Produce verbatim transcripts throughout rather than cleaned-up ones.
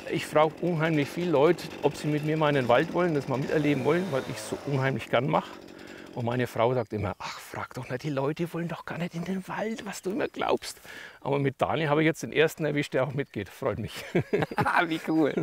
Ich frage unheimlich viele Leute, ob sie mit mir mal in den Wald wollen, das mal miterleben wollen, weil ich es so unheimlich gern mache. Und meine Frau sagt immer, ach, frag doch nicht, die Leute wollen doch gar nicht in den Wald, was du immer glaubst. Aber mit Daniel habe ich jetzt den ersten erwischt, der auch mitgeht. Freut mich. Wie cool.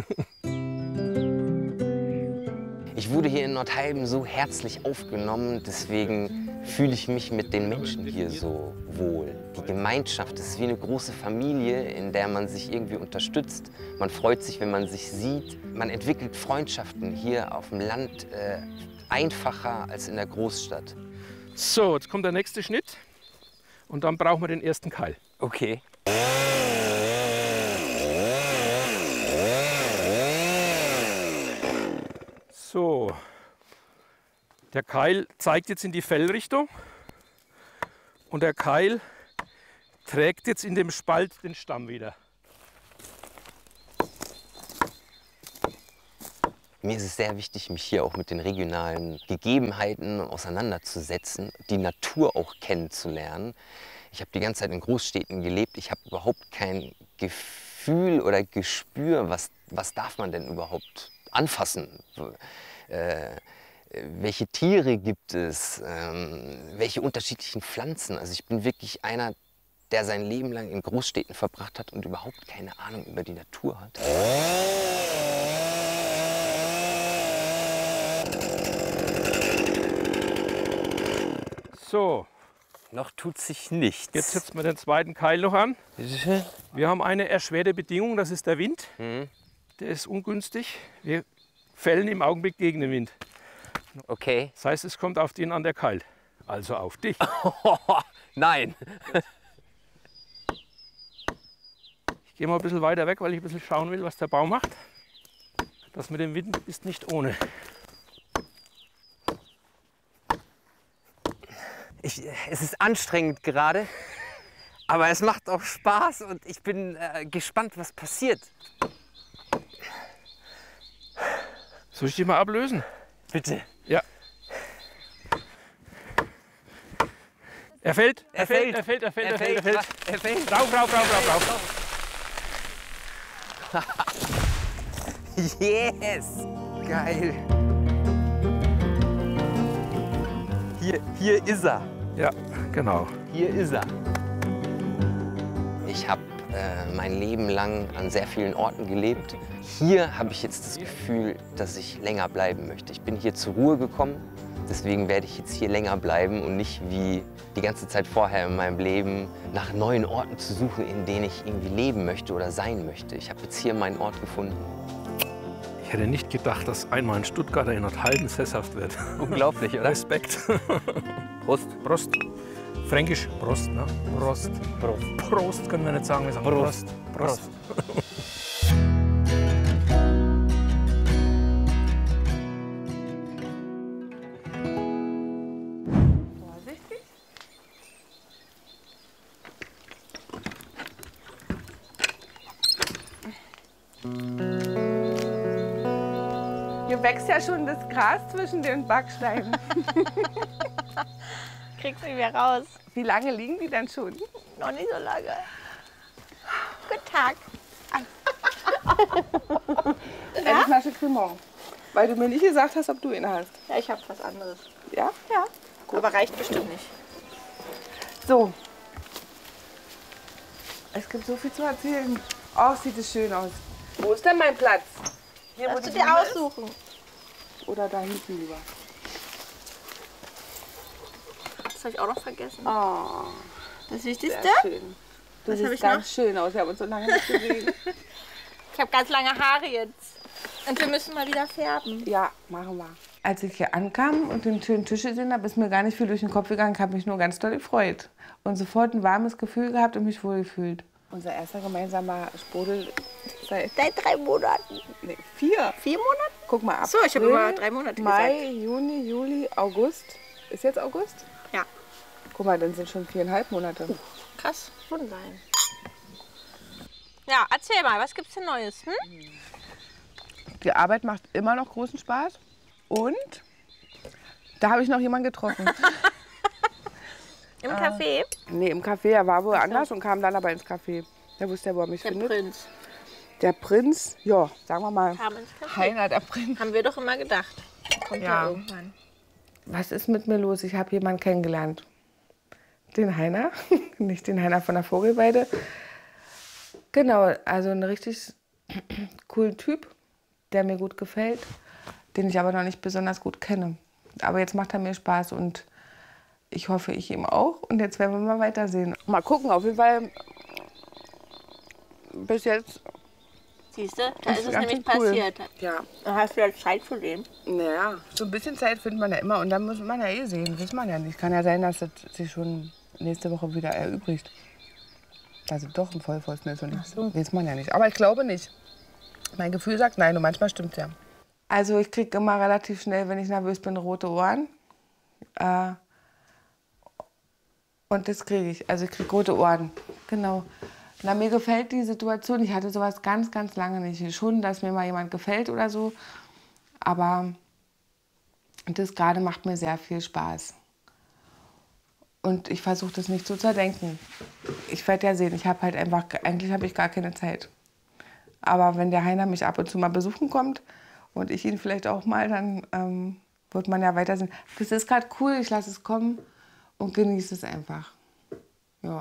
Ich wurde hier in Nordhalben so herzlich aufgenommen, deswegen fühle ich mich mit den Menschen hier so wohl. Die Gemeinschaft, das ist wie eine große Familie, in der man sich irgendwie unterstützt. Man freut sich, wenn man sich sieht. Man entwickelt Freundschaften hier auf dem Land äh, einfacher als in der Großstadt. So, jetzt kommt der nächste Schnitt und dann brauchen wir den ersten Keil. Okay. So, der Keil zeigt jetzt in die Fellrichtung und der Keil trägt jetzt in dem Spalt den Stamm wieder. Mir ist es sehr wichtig, mich hier auch mit den regionalen Gegebenheiten auseinanderzusetzen, die Natur auch kennenzulernen. Ich habe die ganze Zeit in Großstädten gelebt. Ich habe überhaupt kein Gefühl oder Gespür, was, was darf man denn überhaupt anfassen. Äh, welche Tiere gibt es, ähm, welche unterschiedlichen Pflanzen. Also ich bin wirklich einer, der sein Leben lang in Großstädten verbracht hat und überhaupt keine Ahnung über die Natur hat. So, noch tut sich nichts. Jetzt setzen wir den zweiten Keil noch an. Wir haben eine erschwerte Bedingung, das ist der Wind. Mhm. Der ist ungünstig. Wir fällen im Augenblick gegen den Wind. Okay. Das heißt, es kommt auf den an der Keil. Also auf dich. Nein. Ich gehe mal ein bisschen weiter weg, weil ich ein bisschen schauen will, was der Baum macht. Das mit dem Wind ist nicht ohne. Ich, es ist anstrengend gerade, aber es macht auch Spaß und ich bin äh, gespannt, was passiert. Soll ich dich mal ablösen? Bitte. Ja. Er fällt, er, Er fällt, fällt. er fällt, er fällt, Er er fällt, er fällt. fällt. Er fällt. Rauf, rauf, rauf, rauf, rauf. Yes! Geil. Hier, hier ist er. Ja, genau. Hier ist er. Ich habe äh, mein Leben lang an sehr vielen Orten gelebt. Hier habe ich jetzt das Gefühl, dass ich länger bleiben möchte. Ich bin hier zur Ruhe gekommen, deswegen werde ich jetzt hier länger bleiben und nicht wie die ganze Zeit vorher in meinem Leben nach neuen Orten zu suchen, in denen ich irgendwie leben möchte oder sein möchte. Ich habe jetzt hier meinen Ort gefunden. Ich hätte nicht gedacht, dass einmal ein Stuttgarter in Nordhalben sesshaft wird. Unglaublich, oder? Respekt. Prost. Prost. Fränkisch Prost, ne? Prost. Prost. Prost können wir nicht sagen, wir sagen Prost. Prost. Prost. Vorsichtig. Hier wächst ja schon das Gras zwischen den Backsteinen. Kriegst du wieder raus. Wie lange liegen die denn schon? Noch nicht so lange. Guten Tag. Eine Flasche Cremant. Weil du mir nicht gesagt hast, ob du ihn hast. Ja, ich habe was anderes. Ja? Ja, gut. Aber reicht bestimmt nicht. So. Es gibt so viel zu erzählen. Oh, sieht es schön aus. Wo ist denn mein Platz? Hier, wo Darfst die du dir Blume ist? aussuchen. Oder da hinten lieber? Das habe ich auch noch vergessen. Oh, Das Wichtigste? sehr schön. Du Was hab siehst ich ganz schön aus. Wir haben uns so lange nicht gesehen. Ich habe ganz lange Haare jetzt. Und wir müssen mal wieder färben. Ja, machen wir. Als ich hier ankam und den schönen Tisch gesehen habe, ist mir gar nicht viel durch den Kopf gegangen. Ich habe mich nur ganz doll gefreut. Und sofort ein warmes Gefühl gehabt und mich wohl gefühlt. Unser erster gemeinsamer Sprudel seit Seit drei Monaten. nee, vier. Vier Monaten? Guck mal ab. So, ich habe immer drei Monate Mai, gesagt. Juni, Juli, August. Ist jetzt August? Ja. Guck mal, dann sind schon viereinhalb Monate. Krass, schon sein. Ja, erzähl mal, was gibt's denn Neues? Hm? Die Arbeit macht immer noch großen Spaß. Und da habe ich noch jemanden getroffen. Im Café? Nee, im Café. Er war woanders und kam dann aber ins Café. Der wusste ja, wo er mich Der findet. Prinz. Der Prinz, ja, sagen wir mal, Kam ins Café. Heiner, der Prinz. Haben wir doch immer gedacht. Kommt ja, Ja. irgendwann. Was ist mit mir los? Ich habe jemanden kennengelernt. Den Heiner, nicht den Heiner von der Vogelweide. Genau, also ein richtig coolen Typ, der mir gut gefällt, den ich aber noch nicht besonders gut kenne. Aber jetzt macht er mir Spaß und ich hoffe, ich ihm auch. Und jetzt werden wir mal weitersehen. Mal gucken, auf jeden Fall bis jetzt. Siehst du, da ist es ganz nämlich cool. passiert. Ja, Dann hast du jetzt Zeit für den. naja, so ein bisschen Zeit findet man ja immer und dann muss man ja eh sehen, weiß man ja nicht. Kann ja sein, dass das sich schon nächste Woche wieder erübrigt. Also doch ein Vollpfosten ist und nicht. So. Weiß man ja nicht. Aber ich glaube nicht. Mein Gefühl sagt nein und manchmal stimmt es ja. Also ich kriege immer relativ schnell, wenn ich nervös bin, rote Ohren. Äh, und das kriege ich. Also ich kriege rote Ohren. Genau. Na, mir gefällt die Situation. Ich hatte sowas ganz, ganz lange nicht. Schon, dass mir mal jemand gefällt oder so. Aber das gerade macht mir sehr viel Spaß. Und ich versuche das nicht so zu zerdenken. Ich werde ja sehen, ich habe halt einfach, eigentlich habe ich gar keine Zeit. Aber wenn der Heiner mich ab und zu mal besuchen kommt und ich ihn vielleicht auch mal, dann ähm, wird man ja weiter sehen. Das ist gerade cool, ich lasse es kommen und genieße es einfach. Ja.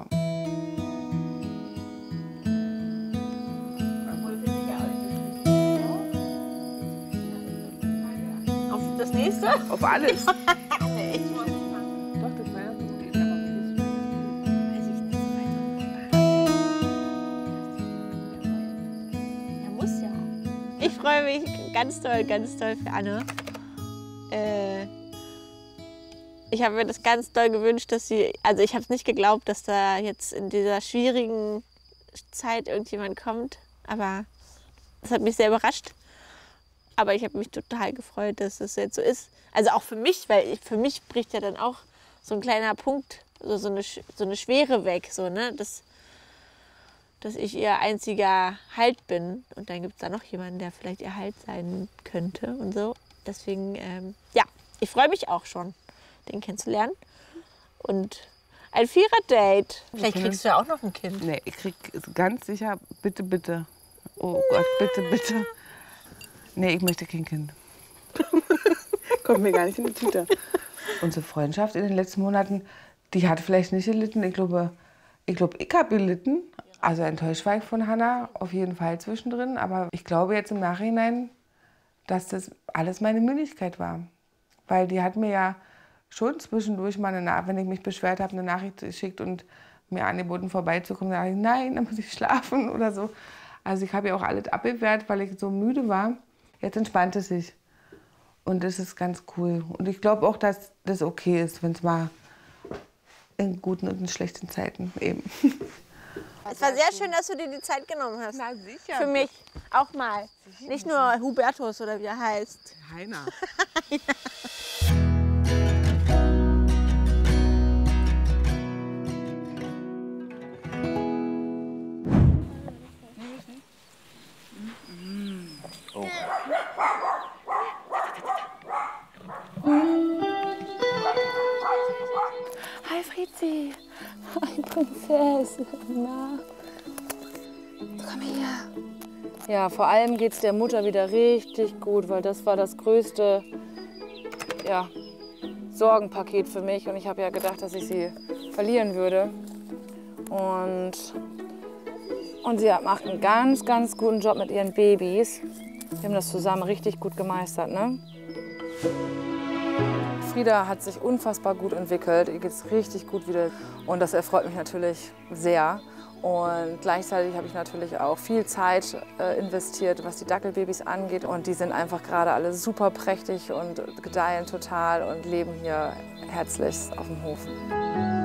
Auf das nächste? Auf alles. Nee, ich muss nicht machen. Doch, das war ja so gut. Weiß ich nicht weiter. Er muss ja. Ich freue mich ganz toll, ganz toll für Anne. Äh, ich habe mir das ganz doll gewünscht, dass sie, also ich habe es nicht geglaubt, dass da jetzt in dieser schwierigen Zeit irgendjemand kommt, aber das hat mich sehr überrascht. Aber ich habe mich total gefreut, dass das jetzt so ist. Also auch für mich, weil ich, für mich bricht ja dann auch so ein kleiner Punkt, so, so, eine, so eine Schwere weg, so, ne? dass, dass ich ihr einziger Halt bin. Und dann gibt es da noch jemanden, der vielleicht ihr Halt sein könnte und so. Deswegen, ähm, ja, ich freue mich auch schon, den kennenzulernen. Und ein Vierer-Date. Vielleicht kriegst du ja auch noch ein Kind. Nee, ich krieg ganz sicher, bitte, bitte. Oh Gott, bitte, bitte. Nee, ich möchte kein Kind. Kommt mir gar nicht in die Tüte. Unsere Freundschaft in den letzten Monaten, die hat vielleicht nicht gelitten. Ich glaube, ich, glaube, ich habe gelitten. Also enttäuscht war ich von Hannah, auf jeden Fall zwischendrin. Aber ich glaube jetzt im Nachhinein, dass das alles meine Müdigkeit war. Weil die hat mir ja schon zwischendurch mal, eine Nachricht, wenn ich mich beschwert habe, eine Nachricht geschickt und mir angeboten, vorbeizukommen. Da dachte ich, nein, dann muss ich schlafen oder so. Also ich habe ja auch alles abgewehrt, weil ich so müde war. Jetzt entspannt es sich. Und das ist ganz cool. Und ich glaube auch, dass das okay ist, wenn es mal in guten und in schlechten Zeiten eben. Es war sehr schön, dass du dir die Zeit genommen hast. Na sicher. Für mich auch mal. Nicht nur Hubertus oder wie er heißt. Heiner. Hi Frizi. Hi Prinzessin. Na? Komm her. Ja, vor allem geht es der Mutter wieder richtig gut, weil das war das größte ja, Sorgenpaket für mich. Und ich habe ja gedacht, dass ich sie verlieren würde. Und, und sie macht einen ganz, ganz guten Job mit ihren Babys. Wir haben das zusammen richtig gut gemeistert, ne? Frieda hat sich unfassbar gut entwickelt. Ihr geht's richtig gut wieder. Und das erfreut mich natürlich sehr. Und gleichzeitig habe ich natürlich auch viel Zeit äh, investiert, was die Dackelbabys angeht. Und die sind einfach gerade alle super prächtig und gedeihen total und leben hier herzlichst auf dem Hof.